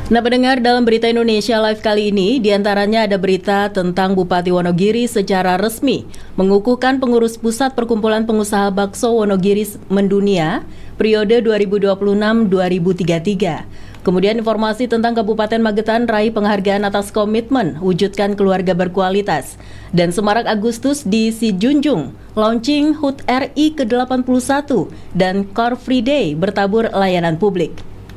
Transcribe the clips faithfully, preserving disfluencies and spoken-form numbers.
Nah pendengar, dalam Berita Indonesia Live kali ini diantaranya ada berita tentang Bupati Wonogiri secara resmi mengukuhkan pengurus pusat Perkumpulan Pengusaha Bakso Wonogiri mendunia periode dua ribu dua puluh enam sampai dua ribu tiga puluh tiga. Kemudian informasi tentang Kabupaten Magetan raih penghargaan atas komitmen wujudkan keluarga berkualitas. Dan Semarak Agustus di Sijunjung launching H U T R I ke delapan puluh satu dan Car Free Day bertabur layanan publik.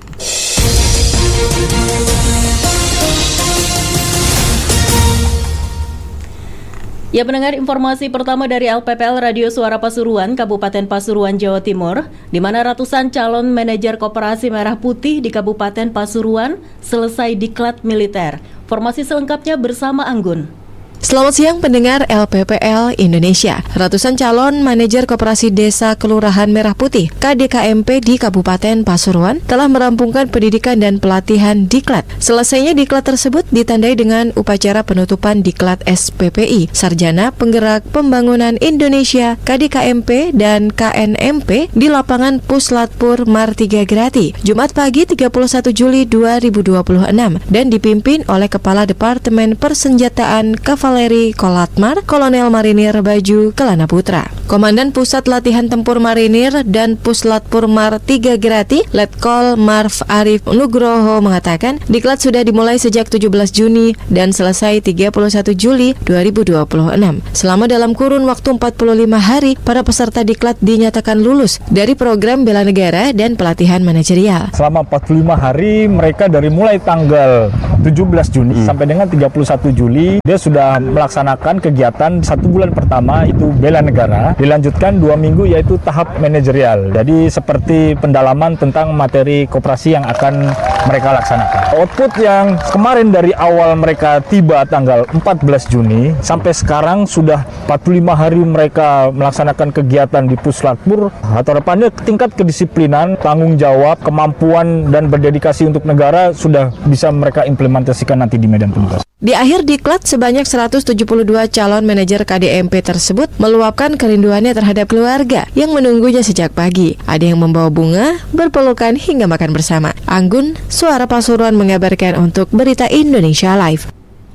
Ya pendengar, informasi pertama dari L P P L Radio Suara Pasuruan, Kabupaten Pasuruan, Jawa Timur, di mana ratusan calon manajer koperasi merah putih di Kabupaten Pasuruan selesai diklat militer. Informasi selengkapnya bersama Anggun. Selamat siang pendengar L P P L Indonesia. Ratusan calon manajer koperasi desa Kelurahan Merah Putih K D K M P di Kabupaten Pasuruan telah merampungkan pendidikan dan pelatihan diklat. Selesainya diklat tersebut ditandai dengan upacara penutupan diklat S P P I Sarjana Penggerak Pembangunan Indonesia K D K M P dan K N M P di lapangan Puslatpur Martiga Grati Jumat pagi tiga puluh satu Juli dua ribu dua puluh enam dan dipimpin oleh Kepala Departemen Persenjataan Kavaleri Kavaleri Kolatmar, Kolonel Marinir Baju Kelana Putra. Komandan Pusat Latihan Tempur Marinir dan Puslatpur Mar tiga Grati, Letkol Marv Arif Nugroho mengatakan, diklat sudah dimulai sejak tujuh belas Juni dan selesai tiga puluh satu Juli dua ribu dua puluh enam. Selama dalam kurun waktu empat puluh lima hari, para peserta diklat dinyatakan lulus dari program bela negara dan pelatihan manajerial. Selama empat puluh lima hari, mereka dari mulai tanggal tujuh belas Juni hmm. sampai dengan tiga puluh satu Juli, dia sudah melaksanakan kegiatan satu bulan pertama itu bela negara, dilanjutkan dua minggu yaitu tahap manajerial. Jadi seperti pendalaman tentang materi koperasi yang akan mereka laksanakan. Output yang kemarin dari awal mereka tiba tanggal empat belas Juni sampai sekarang sudah empat puluh lima hari mereka melaksanakan kegiatan di Puslatpur. Harapannya tingkat kedisiplinan, tanggung jawab, kemampuan dan berdedikasi untuk negara sudah bisa mereka implementasikan nanti di medan petugas. Di akhir diklat, sebanyak seratus tujuh puluh dua calon manajer K D M P tersebut meluapkan kerinduannya terhadap keluarga yang menunggunya sejak pagi. Ada yang membawa bunga, berpelukan hingga makan bersama. Anggun, Suara Pasuruan mengabarkan untuk Berita Indonesia Live.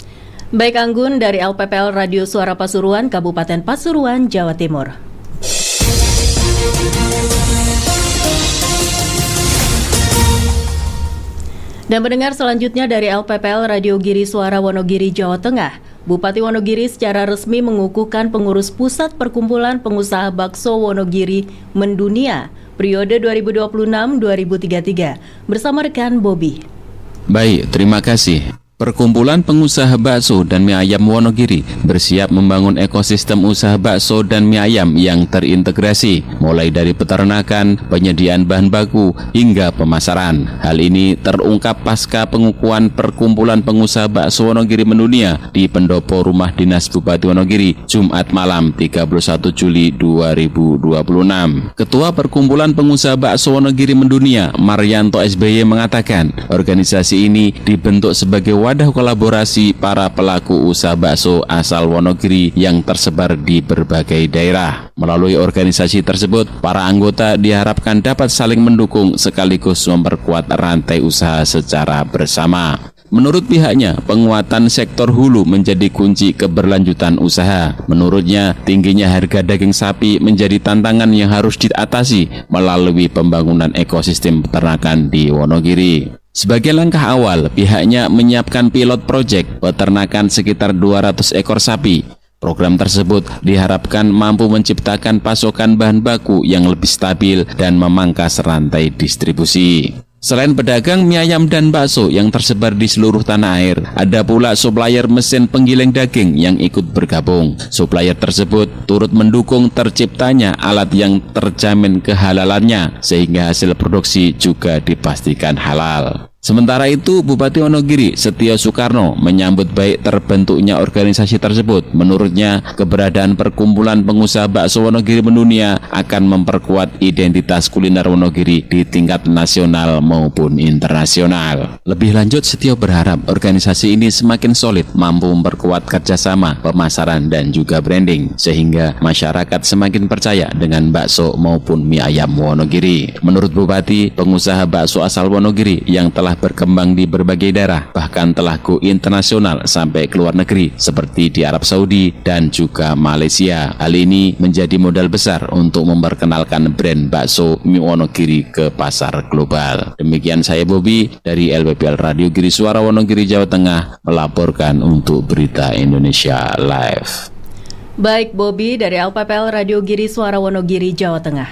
Baik Anggun dari L P P L Radio Suara Pasuruan, Kabupaten Pasuruan, Jawa Timur. Dan mendengar selanjutnya dari L P P L Radio Giri Suara Wonogiri, Jawa Tengah. Bupati Wonogiri secara resmi mengukuhkan pengurus pusat Perkumpulan Pengusaha Bakso Wonogiri mendunia periode dua ribu dua puluh enam sampai dua ribu tiga puluh tiga bersama rekan Bobby. Baik, terima kasih. Perkumpulan Pengusaha Bakso dan Mie Ayam Wonogiri bersiap membangun ekosistem usaha bakso dan mie ayam yang terintegrasi, mulai dari peternakan, penyediaan bahan baku, hingga pemasaran. Hal ini terungkap pasca pengukuhan Perkumpulan Pengusaha Bakso Wonogiri mendunia di pendopo Rumah Dinas Bupati Wonogiri, Jumat malam tiga puluh satu Juli dua ribu dua puluh enam. Ketua Perkumpulan Pengusaha Bakso Wonogiri mendunia, Maryanto S B Y mengatakan, organisasi ini dibentuk sebagai wadah kolaborasi para pelaku usaha bakso asal Wonogiri yang tersebar di berbagai daerah. Melalui organisasi tersebut, para anggota diharapkan dapat saling mendukung sekaligus memperkuat rantai usaha secara bersama. Menurut pihaknya, penguatan sektor hulu menjadi kunci keberlanjutan usaha. Menurutnya, tingginya harga daging sapi menjadi tantangan yang harus diatasi melalui pembangunan ekosistem peternakan di Wonogiri. Sebagai langkah awal, pihaknya menyiapkan pilot project peternakan sekitar dua ratus ekor sapi. Program tersebut diharapkan mampu menciptakan pasokan bahan baku yang lebih stabil dan memangkas rantai distribusi. Selain pedagang mie ayam dan bakso yang tersebar di seluruh tanah air, ada pula supplier mesin penggiling daging yang ikut bergabung. Supplier tersebut turut mendukung terciptanya alat yang terjamin kehalalannya, sehingga hasil produksi juga dipastikan halal. Sementara itu, Bupati Wonogiri Setio Soekarno menyambut baik terbentuknya organisasi tersebut. Menurutnya, keberadaan Perkumpulan Pengusaha Bakso Wonogiri mendunia akan memperkuat identitas kuliner Wonogiri di tingkat nasional maupun internasional. Lebih lanjut, Setio berharap organisasi ini semakin solid, mampu memperkuat kerjasama, pemasaran, dan juga branding, sehingga masyarakat semakin percaya dengan bakso maupun mie ayam Wonogiri. Menurut Bupati, pengusaha bakso asal Wonogiri yang telah telah berkembang di berbagai daerah, bahkan telah go internasional sampai ke luar negeri seperti di Arab Saudi dan juga Malaysia. Hal ini menjadi modal besar untuk memperkenalkan brand bakso mie Wonogiri ke pasar global. Demikian saya Bobi dari L P P L Radio Giri Suara Wonogiri Jawa Tengah melaporkan untuk Berita Indonesia Live. Baik, Bobi dari L P P L Radio Giri Suara Wonogiri Jawa Tengah.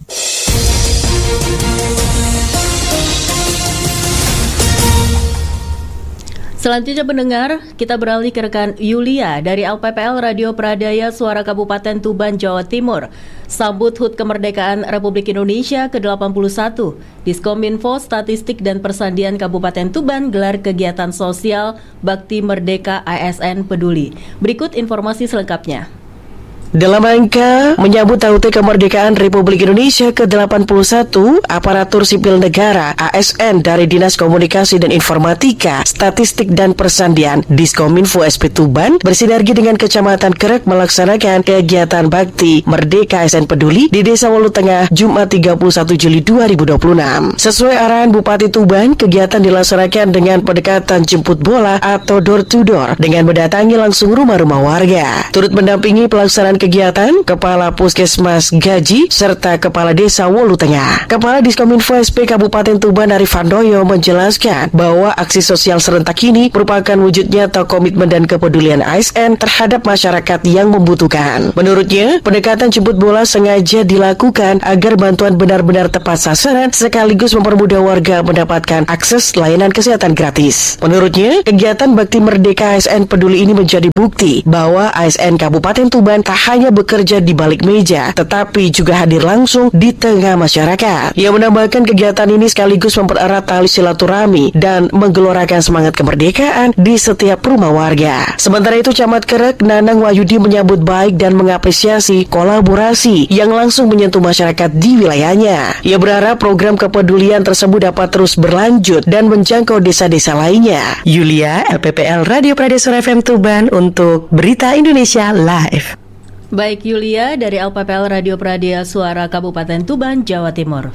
Selanjutnya pendengar, kita beralih ke rekan Yulia dari L P P L Radio Pradaya Suara Kabupaten Tuban, Jawa Timur. Sambut H U T Kemerdekaan Republik Indonesia ke delapan puluh satu. Diskominfo Statistik dan Persandian Kabupaten Tuban gelar kegiatan sosial Bakti Merdeka A S N Peduli. Berikut informasi selengkapnya. Dalam rangka menyambut H U T Kemerdekaan Republik Indonesia ke delapan puluh satu, Aparatur Sipil Negara A S N dari Dinas Komunikasi dan Informatika, Statistik dan Persandian Diskominfo S P Tuban bersinergi dengan Kecamatan Kerek melaksanakan kegiatan Bakti Merdeka A S N Peduli di Desa Wolu Tengah Jumat tiga puluh satu Juli dua ribu dua puluh enam. Sesuai arahan Bupati Tuban, kegiatan dilaksanakan dengan pendekatan jemput bola atau door to door dengan mendatangi langsung rumah-rumah warga. Turut mendampingi pelaksanaan kegiatan Kepala Puskesmas Gaji serta Kepala Desa Wolu Tengah. Kepala Diskominfo S P Kabupaten Tuban Arif Handoyo menjelaskan bahwa aksi sosial serentak ini merupakan wujud nyata komitmen dan kepedulian A S N terhadap masyarakat yang membutuhkan. Menurutnya, pendekatan jemput bola sengaja dilakukan agar bantuan benar-benar tepat sasaran sekaligus mempermudah warga mendapatkan akses layanan kesehatan gratis. Menurutnya, kegiatan Bakti Merdeka A S N Peduli ini menjadi bukti bahwa A S N Kabupaten Tuban tak hanya bekerja di balik meja, tetapi juga hadir langsung di tengah masyarakat. Ia menambahkan kegiatan ini sekaligus mempererat tali silaturahmi dan menggelorakan semangat kemerdekaan di setiap rumah warga. Sementara itu, Camat Kerek Nanang Wahyudi menyambut baik dan mengapresiasi kolaborasi yang langsung menyentuh masyarakat di wilayahnya. Ia berharap program kepedulian tersebut dapat terus berlanjut dan menjangkau desa-desa lainnya. Yulia, L P P L Radio Pradaya F M Tuban untuk Berita Indonesia Live. Baik, Yulia dari L P P L Radio Pradaya Suara Kabupaten Tuban, Jawa Timur.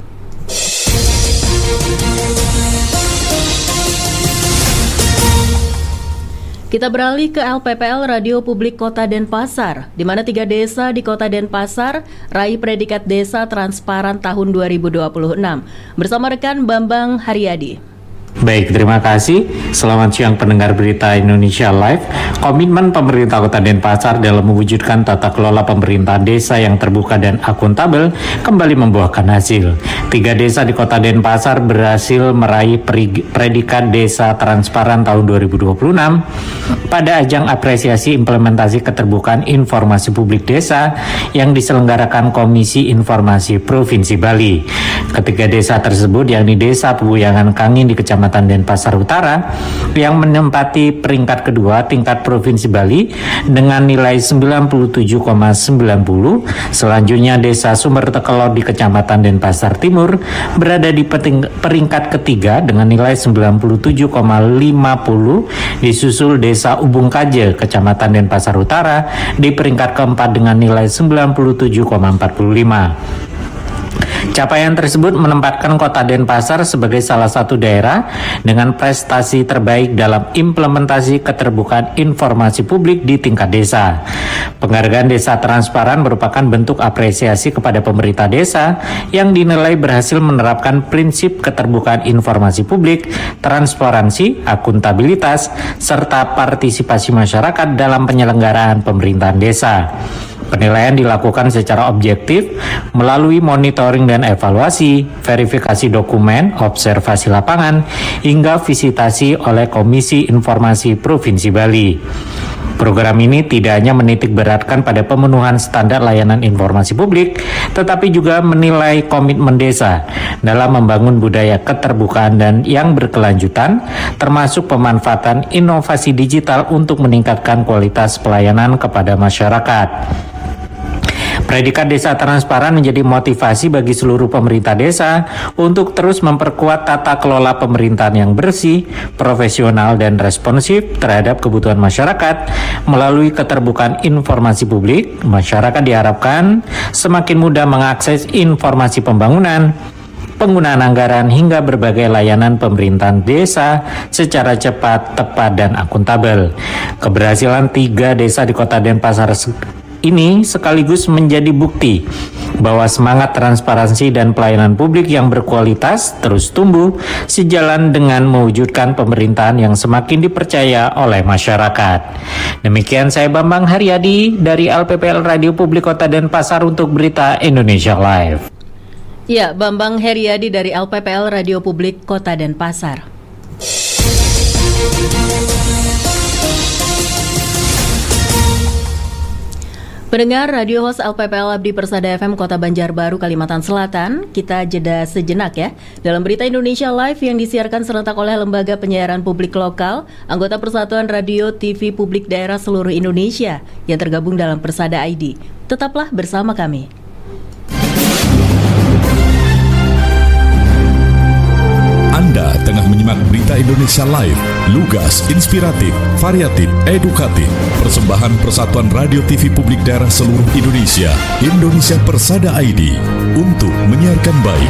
Kita beralih ke L P P L Radio Publik Kota Denpasar, di mana tiga desa di Kota Denpasar raih predikat Desa Transparan tahun dua ribu dua puluh enam. Bersama rekan Bambang Haryadi. Baik, terima kasih. Selamat siang pendengar Berita Indonesia Live. Komitmen pemerintah Kota Denpasar dalam mewujudkan tata kelola pemerintahan desa yang terbuka dan akuntabel kembali membuahkan hasil. Tiga desa di Kota Denpasar berhasil meraih predikat Desa Transparan tahun dua ribu dua puluh enam pada ajang apresiasi implementasi keterbukaan informasi publik desa yang diselenggarakan Komisi Informasi Provinsi Bali. Ketiga desa tersebut yakni Desa Pebuyangan Kangin di Kecamatan Denpasar Utara yang menempati peringkat kedua tingkat Provinsi Bali dengan nilai sembilan puluh tujuh koma sembilan puluh. Selanjutnya Desa Sumber Tekelor di Kecamatan Denpasar Timur berada di peringkat ketiga dengan nilai sembilan puluh tujuh koma lima puluh. Disusul Desa Ubung Kaje Kecamatan Denpasar Utara di peringkat keempat dengan nilai sembilan puluh tujuh koma empat puluh lima. Capaian tersebut menempatkan Kota Denpasar sebagai salah satu daerah dengan prestasi terbaik dalam implementasi keterbukaan informasi publik di tingkat desa. Penghargaan Desa Transparan merupakan bentuk apresiasi kepada pemerintah desa yang dinilai berhasil menerapkan prinsip keterbukaan informasi publik, transparansi, akuntabilitas, serta partisipasi masyarakat dalam penyelenggaraan pemerintahan desa. Penilaian dilakukan secara objektif melalui monitoring dan evaluasi, verifikasi dokumen, observasi lapangan, hingga visitasi oleh Komisi Informasi Provinsi Bali. Program ini tidak hanya menitik beratkan pada pemenuhan standar layanan informasi publik, tetapi juga menilai komitmen desa dalam membangun budaya keterbukaan dan yang berkelanjutan, termasuk pemanfaatan inovasi digital untuk meningkatkan kualitas pelayanan kepada masyarakat. Predikat Desa Transparan menjadi motivasi bagi seluruh pemerintah desa untuk terus memperkuat tata kelola pemerintahan yang bersih, profesional, dan responsif terhadap kebutuhan masyarakat. Melalui keterbukaan informasi publik, masyarakat diharapkan semakin mudah mengakses informasi pembangunan, penggunaan anggaran hingga berbagai layanan pemerintahan desa secara cepat, tepat, dan akuntabel. Keberhasilan tiga desa di Kota Denpasar ini sekaligus menjadi bukti bahwa semangat transparansi dan pelayanan publik yang berkualitas terus tumbuh sejalan dengan mewujudkan pemerintahan yang semakin dipercaya oleh masyarakat. Demikian saya Bambang Haryadi dari L P P L Radio Publik Kota Denpasar untuk Berita Indonesia Live. Ya, Bambang Haryadi dari L P P L Radio Publik Kota Denpasar. Pendengar radio host L P P L Abdi Persada F M Kota Banjarbaru, Kalimantan Selatan, kita jeda sejenak ya. Dalam Berita Indonesia Live yang disiarkan serentak oleh Lembaga Penyiaran Publik Lokal, anggota Persatuan Radio T V Publik Daerah seluruh Indonesia yang tergabung dalam Persada I D. Tetaplah bersama kami. Anda tengah menyimak Berita Indonesia Live, lugas, inspiratif, variatif, edukatif. Persembahan Persatuan Radio T V Publik Daerah seluruh Indonesia, Indonesia Persada I D, untuk menyiarkan baik.